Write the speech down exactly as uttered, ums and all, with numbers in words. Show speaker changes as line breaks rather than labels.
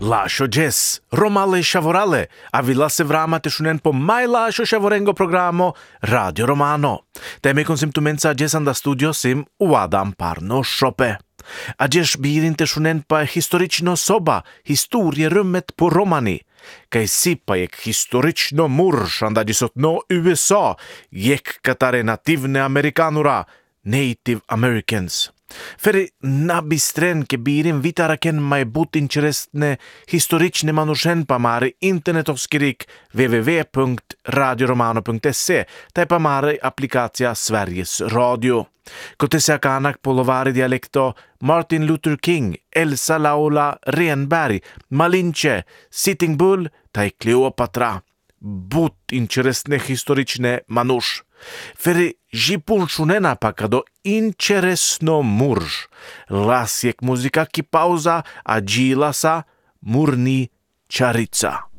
Lascio Jess, Romale Shavorale, avila se vrama te shunen po mai lascio Shavorengo programo Radio Romano. Teme con symptomenza Jess anda studio sim uadam parno shope. Ajesh birin te shunen pa historično soba, historie rummet på Romani. Kaj sipa jek historično murš anda disotno U S A, jek katare nativne Amerikanura, Native Americans. Feri nabistren ke birin vitaraken mai but interesne historične manushen pa mare internetovskirik w w w punkt radio romano punkt se tai pa mare applikacja Sveriges Radio. Kotesea kanak polovari dialekto Martin Luther King, Elsa Laula Renberg, Malinche, Sitting Bull tai Kleopatra. But interesne historične manush. Feri jipun shunena pakado interesno murž. Lasjek muzika ki pauza, a džilasa murni čarica.